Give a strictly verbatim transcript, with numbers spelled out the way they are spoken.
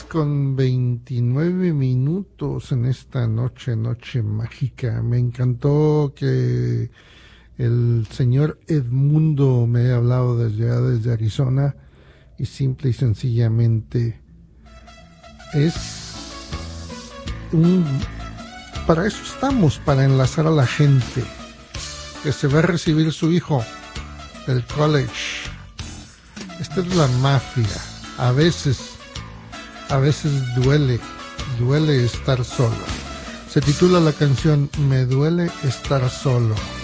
con veintinueve minutos en esta noche, noche mágica. Me encantó que el señor Edmundo me haya hablado desde allá, desde Arizona, y simple y sencillamente es un... Para eso estamos, para enlazar a la gente que se va a recibir su hijo del college. Esta es la mafia. A veces, a veces duele, duele estar solo. Se titula la canción Me duele estar solo.